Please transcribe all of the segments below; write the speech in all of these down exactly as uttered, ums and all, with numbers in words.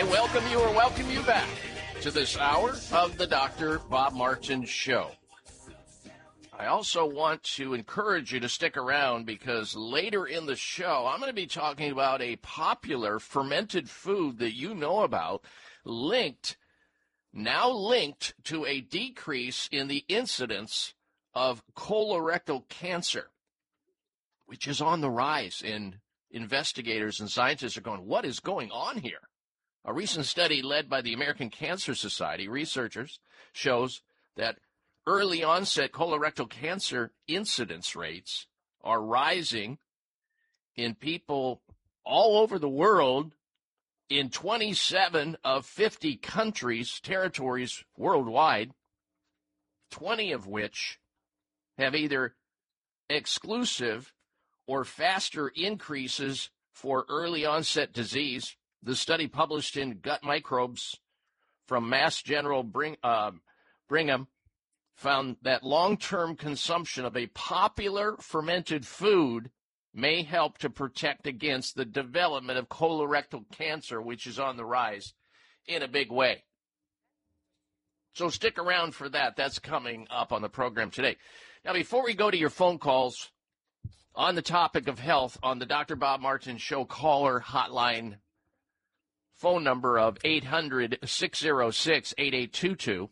welcome you or welcome you back to this hour of the Doctor Bob Martin Show. I also want to encourage you to stick around because later in the show, I'm going to be talking about a popular fermented food that you know about, linked, now linked to a decrease in the incidence of colorectal cancer, which is on the rise. And investigators and scientists are going, what is going on here? A recent study led by the American Cancer Society researchers shows that early onset colorectal cancer incidence rates are rising in people all over the world in twenty-seven of fifty countries, territories worldwide, twenty of which have either exclusive or faster increases for early onset disease. The study published in Gut Microbes from Mass General Bring, uh, Brigham found that long-term consumption of a popular fermented food may help to protect against the development of colorectal cancer, which is on the rise in a big way. So stick around for that. That's coming up on the program today. Now, before we go to your phone calls on the topic of health on the Doctor Bob Martin Show caller hotline phone number of eight hundred, six oh six, eight eight two two,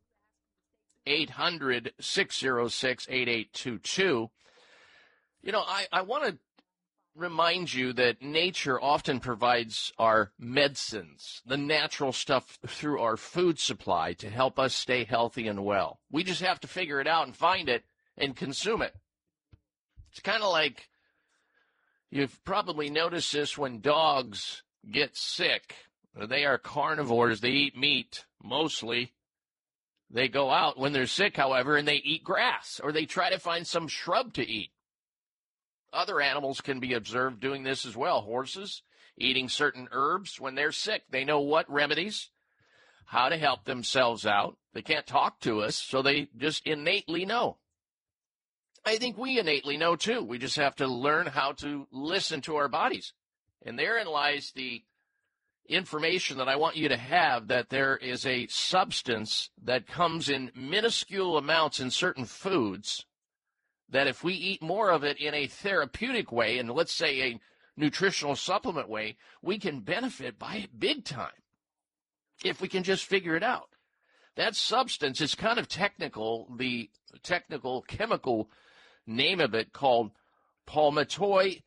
eight hundred, six oh six, eight eight two two. You know, I, I want to remind you that nature often provides our medicines, the natural stuff through our food supply to help us stay healthy and well. We just have to figure it out and find it and consume it. It's kind of like you've probably noticed this when dogs get sick. They are carnivores. They eat meat mostly. They go out when they're sick, however, and they eat grass, or they try to find some shrub to eat. Other animals can be observed doing this as well. Horses eating certain herbs when they're sick. They know what remedies, how to help themselves out. They can't talk to us, so they just innately know. I think we innately know, too. We just have to learn how to listen to our bodies. And therein lies the information that I want you to have, that there is a substance that comes in minuscule amounts in certain foods, that if we eat more of it in a therapeutic way, and let's say a nutritional supplement way, we can benefit by it big time if we can just figure it out. That substance is kind of technical, the technical chemical name of it called palmitoylethanolamine.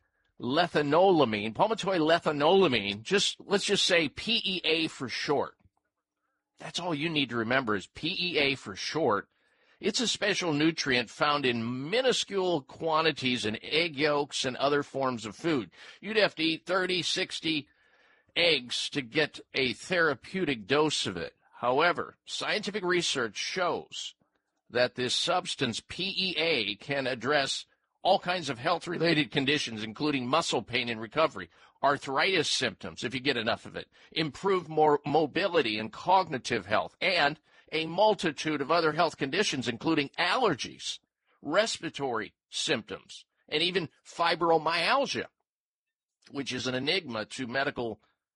Palmitoylethanolamine, just let's just say P E A for short. That's all you need to remember is P E A for short. It's a special nutrient found in minuscule quantities in egg yolks and other forms of food. You'd have to eat thirty, sixty eggs to get a therapeutic dose of it. However, scientific research shows that this substance, P E A, can address all kinds of health-related conditions, including muscle pain and recovery, arthritis symptoms, if you get enough of it, improved more mobility and cognitive health, and a multitude of other health conditions, including allergies, respiratory symptoms, and even fibromyalgia, which is an enigma to medical,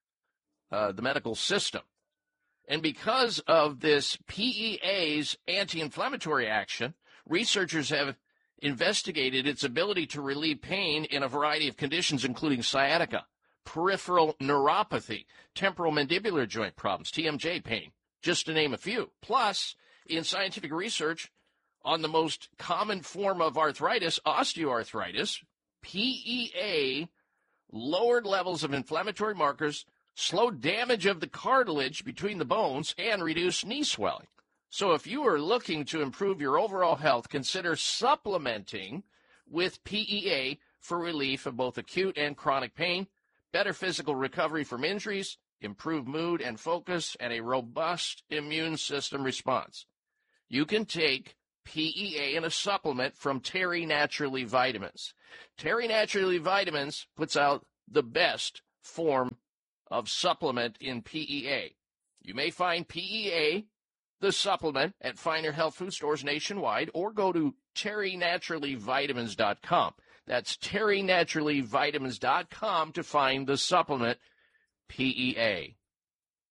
uh, the medical system. And because of this P E A's anti-inflammatory action, researchers have investigated its ability to relieve pain in a variety of conditions, including sciatica, peripheral neuropathy, temporal mandibular joint problems, T M J pain, just to name a few. Plus, in scientific research on the most common form of arthritis, osteoarthritis, P E A lowered levels of inflammatory markers, slowed damage of the cartilage between the bones, and reduced knee swelling. So if you are looking to improve your overall health, consider supplementing with P E A for relief of both acute and chronic pain, better physical recovery from injuries, improved mood and focus, and a robust immune system response. You can take P E A in a supplement from Terry Naturally Vitamins. Terry Naturally Vitamins puts out the best form of supplement in P E A. You may find P E A, the supplement, at finer health food stores nationwide, or go to terry naturally vitamins dot com. That's terry naturally vitamins dot com to find the supplement P E A.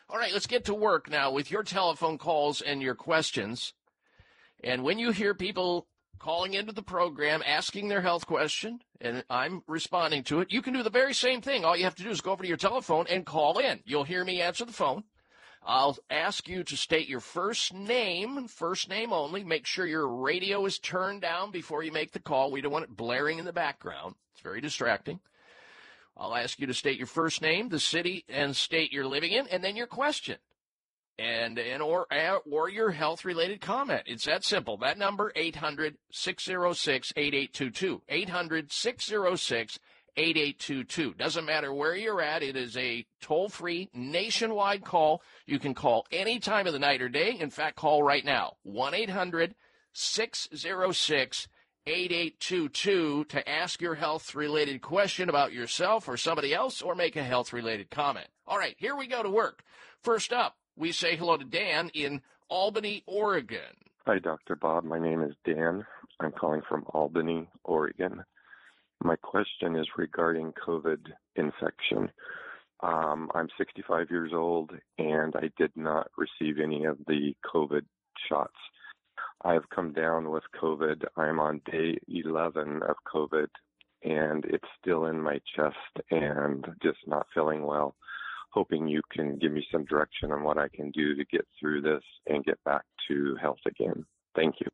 All right, let's get to work now with your telephone calls and your questions. And when you hear people calling into the program, asking their health question, and I'm responding to it, you can do the very same thing. All you have to do is go over to your telephone and call in. You'll hear me answer the phone. I'll ask you to state your first name, first name only. Make sure your radio is turned down before you make the call. We don't want it blaring in the background. It's very distracting. I'll ask you to state your first name, the city and state you're living in, and then your question. And, and or or your health-related comment. It's that simple. That number, eight hundred, six oh six, eight eight two two. eight hundred, six oh six, eight eight two two. Doesn't matter where you're at. It is a toll-free nationwide call. You can call any time of the night or day. In fact, call right now. one eight hundred, six oh six, eight eight two two to ask your health-related question about yourself or somebody else or make a health-related comment. All right, here we go to work. First up, we say hello to Dan in Albany, Oregon. Hi, Doctor Bob. My name is Dan. I'm calling from Albany, Oregon. My question is regarding COVID infection. Um, I'm sixty-five years old, and I did not receive any of the COVID shots. I have come down with COVID. I'm on day eleven of COVID, and it's still in my chest and just not feeling well. Hoping you can give me some direction on what I can do to get through this and get back to health again. Thank you.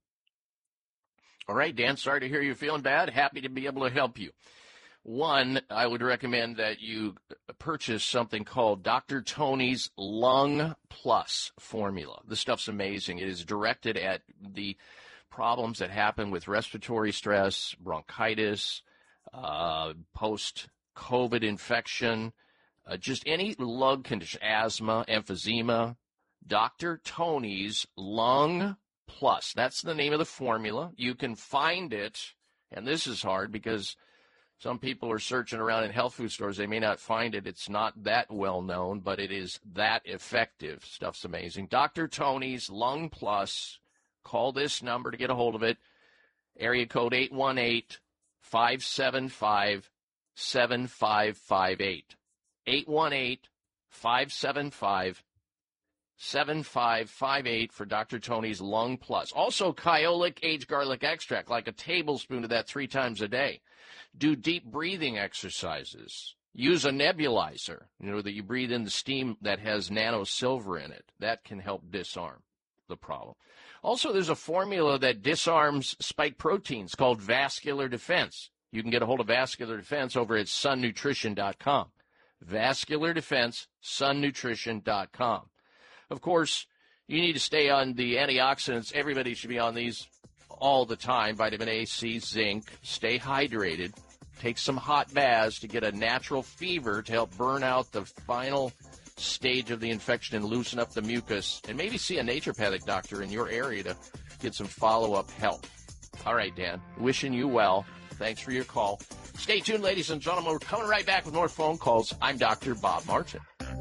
All right, Dan, sorry to hear you're feeling bad. Happy to be able to help you. One, I would recommend that you purchase something called Doctor Tony's Lung Plus formula. This stuff's amazing. It is directed at the problems that happen with respiratory stress, bronchitis, uh, post-COVID infection, uh, just any lung condition, asthma, emphysema. Doctor Tony's Lung Plus. That's the name of the formula. You can find it, and this is hard because some people are searching around in health food stores. They may not find it. It's not that well known, but it is that effective. Stuff's amazing. Doctor Tony's Lung Plus. Call this number to get a hold of it. Area code eight one eight, five seven five, seven five five eight. eight one eight, five seven five, seven five five eight for Doctor Tony's Lung Plus. Also, Kyolic aged garlic extract, like a tablespoon of that three times a day. Do deep breathing exercises. Use a nebulizer, you know, that you breathe in the steam that has nano silver in it. That can help disarm the problem. Also, there's a formula that disarms spike proteins called Vascular Defense. You can get a hold of Vascular Defense over at sun nutrition dot com. Vascular Defense, sun nutrition dot com. Of course, you need to stay on the antioxidants. Everybody should be on these all the time. Vitamin A, C, zinc. Stay hydrated. Take some hot baths to get a natural fever to help burn out the final stage of the infection and loosen up the mucus. And maybe see a naturopathic doctor in your area to get some follow-up help. All right, Dan. Wishing you well. Thanks for your call. Stay tuned, ladies and gentlemen. We're coming right back with more phone calls. I'm Doctor Bob Martin.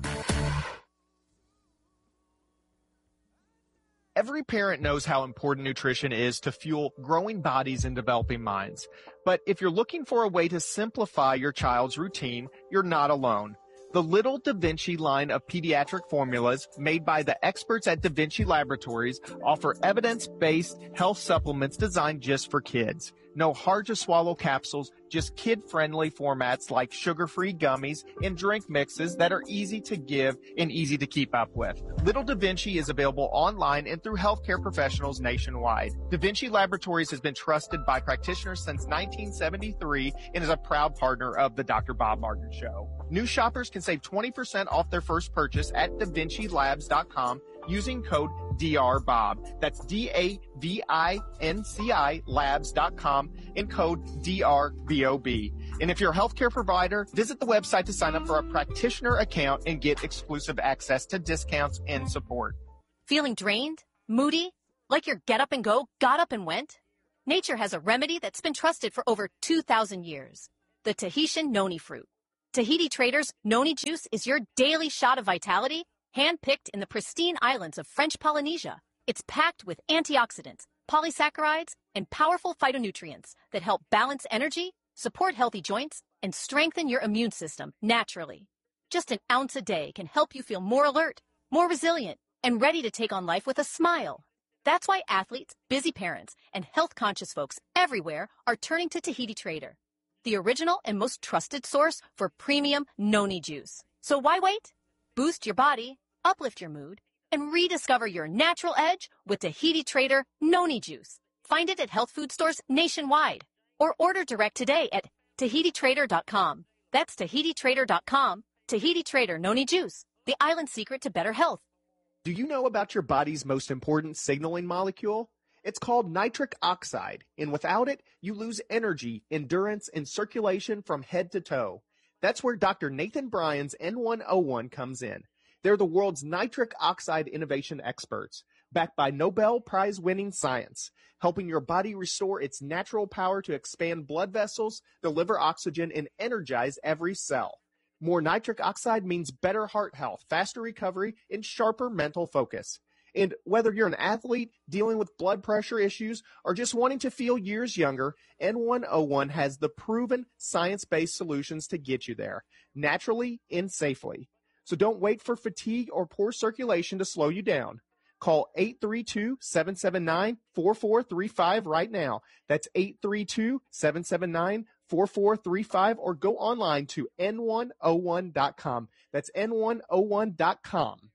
Every parent knows how important nutrition is to fuel growing bodies and developing minds. But if you're looking for a way to simplify your child's routine, you're not alone. The Little Da Vinci line of pediatric formulas made by the experts at Da Vinci Laboratories offer evidence-based health supplements designed just for kids. No hard-to-swallow capsules, just kid-friendly formats like sugar-free gummies and drink mixes that are easy to give and easy to keep up with. Little Da Vinci is available online and through healthcare professionals nationwide. Da Vinci Laboratories has been trusted by practitioners since nineteen seventy-three and is a proud partner of the Doctor Bob Martin Show. New shoppers can save twenty percent off their first purchase at da vinci labs dot com using code D R Bob. That's D A V I N C I labs dot com and code D R B O B. And if you're a healthcare provider, visit the website to sign up for a practitioner account and get exclusive access to discounts and support. Feeling drained? Moody? Like your get up and go got up and went? Nature has a remedy that's been trusted for over two thousand years. The Tahitian noni fruit. Tahiti Traders Noni Juice is your daily shot of vitality, hand-picked in the pristine islands of French Polynesia. It's packed with antioxidants, polysaccharides, and powerful phytonutrients that help balance energy, support healthy joints, and strengthen your immune system naturally. Just an ounce a day can help you feel more alert, more resilient, and ready to take on life with a smile. That's why athletes, busy parents, and health-conscious folks everywhere are turning to Tahiti Trader, the original and most trusted source for premium noni juice. So why wait? Boost your body, uplift your mood, and rediscover your natural edge with Tahiti Trader Noni Juice. Find it at health food stores nationwide or order direct today at tahiti trader dot com. That's tahiti trader dot com. Tahiti Trader Noni Juice, the island secret to better health. Do you know about your body's most important signaling molecule? It's called nitric oxide, and without it, you lose energy, endurance, and circulation from head to toe. That's where Doctor Nathan Bryan's N one oh one comes in. They're the world's nitric oxide innovation experts, backed by Nobel Prize-winning science, helping your body restore its natural power to expand blood vessels, deliver oxygen, and energize every cell. More nitric oxide means better heart health, faster recovery, and sharper mental focus. And whether you're an athlete dealing with blood pressure issues or just wanting to feel years younger, N one oh one has the proven science-based solutions to get you there, naturally and safely. So don't wait for fatigue or poor circulation to slow you down. Call eight three two, seven seven nine, four four three five right now. That's eight three two, seven seven nine, four four three five or go online to N one oh one dot com. That's N one oh one dot com.